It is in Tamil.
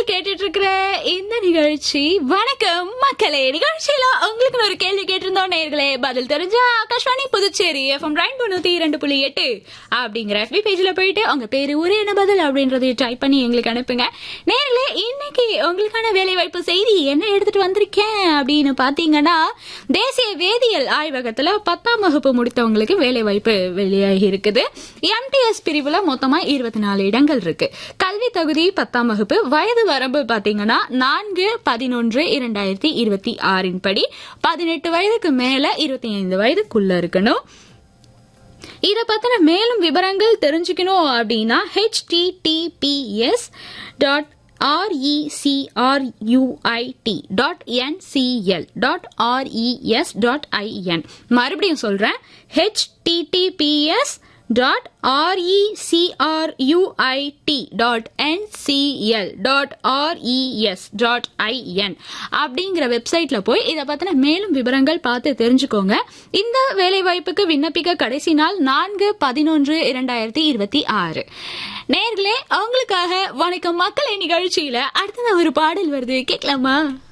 நீங்கள் கேட்டுட்டு இருக்கிற இந்த நிகழ்ச்சி வணக்கம் மக்களே. நிகழ்ச்சியில உங்களுக்கு ஒரு கேள்வி கேட்டிருந்தோம் நேர்களே. பதில் தெரிஞ்சா ஆகாஷ்வாணி புதுச்சேரி FM ரெயின்போ 102.8 அப்படிங்கிற FB பேஜ்ல போயிட்டு உங்க பேரு ஊரு என்ன பதில் அப்படின்றதை டைப் பண்ணி எங்களுக்கு அனுப்புங்க. நேர்களே, இன்னைக்கு உங்களுக்கான வேலை வாய்ப்பு செய்தி என்ன எடுத்துட்டு வந்திருக்கேன் அப்படின்னு பாத்தீங்கன்னா, தேசிய வேதியியல் ஆய்வகத்துல 10ஆம் வகுப்பு முடித்தவங்களுக்கு வேலை வாய்ப்பு வெளியாகி இருக்குது. MTS பிரிவுல மொத்தமா 24 இடங்கள் இருக்கு. கல்வி தகுதி 10ஆம் வகுப்பு. வயது வரம்பு பாத்தீங்கன்னா 4/11/2026 படி 18 வயதுக்கு மேல 25 வயதுக்குள்ள இருக்கணும். இத பத்தின மேலும் விவரங்கள் தெரிஞ்சுக்கணும் அப்படின்னா https://recruit.ncl.res.in. மறுபடியும் சொல்றேன், https://recruit.ncl.res.in அப்படிங்கிற வெப்சைட்ல போய் இத பத்தின மேலும் விவரங்கள் பார்த்து தெரிஞ்சுக்கோங்க. இந்த வேலை வாய்ப்புக்கு விண்ணப்பிக்க கடைசி நாள் 4/11/2026. நேர்களே, அவங்களுக்காக வணக்கம் மக்களே நிகழ்ச்சியில அடுத்தது ஒரு பாடல் வருது, கேட்கலாமா?